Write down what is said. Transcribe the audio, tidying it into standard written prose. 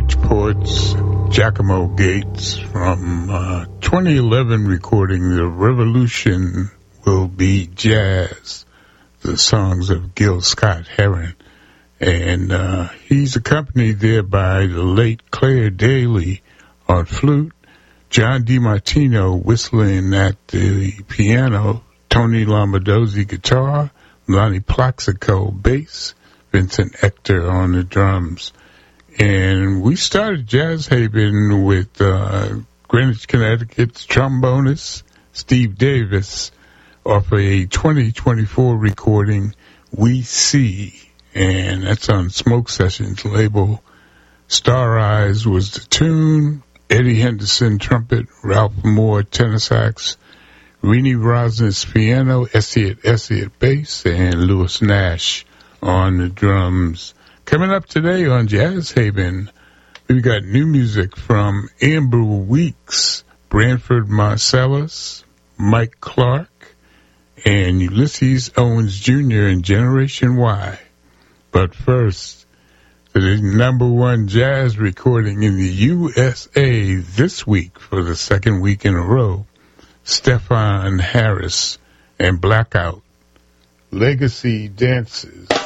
Bridgeport's Giacomo Gates from 2011 recording The Revolution Will Be Jazz, the songs of Gil Scott-Heron. And he's accompanied there by the late Claire Daly on flute, John DiMartino whistling at the piano, Tony Lombardozzi guitar, Lonnie Plaxico bass, Vincent Ector on the drums. And we started Jazz Haven with Greenwich, Connecticut's trombonist Steve Davis off a 2024 recording, We See, and that's on Smoke Sessions label. Star Eyes was the tune, Eddie Henderson trumpet, Ralph Moore tenor sax, Renee Rosnes piano, Elliott bass, and Lewis Nash on the drums. Coming up today on Jazz Haven, we've got new music from Amber Weeks, Branford Marsalis, Mike Clark, and Ulysses Owens Jr. in Generation Y. But first, the #1 jazz recording in the USA this week for the second week in a row, Stefan Harris and Blackout, Legacy Dances.